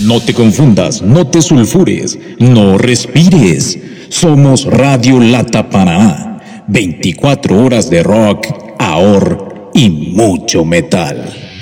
No te confundas, no te sulfures, no respires. Somos Radio Lata Paraná. 24 horas de rock, ahor y mucho metal.